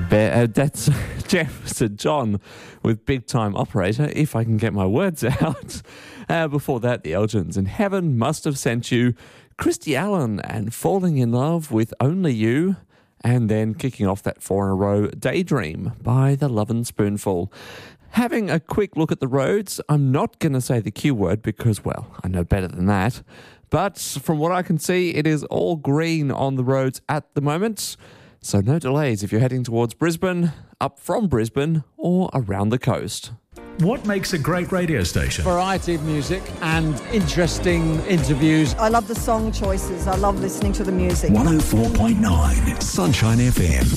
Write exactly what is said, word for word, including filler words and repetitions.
Be- uh, that's Jefferson John with Big Time Operator, if I can get my words out. Uh, before that, the Elgins and Heaven Must Have Sent You, Christy Allen and Falling in Love with Only You, and then kicking off that four in a row, Daydream by the Lovin' Spoonful. Having a quick look at the roads, I'm not going to say the Q word because, well, I know better than that. But from what I can see, it is all green on the roads at the moment. So no delays if you're heading towards Brisbane, up from Brisbane, or around the coast. What makes a great radio station? Variety of music and interesting interviews. I love the song choices. I love listening to the music. one oh four point nine Sunshine F M.